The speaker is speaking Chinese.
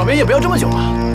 小明也不要这么久啊。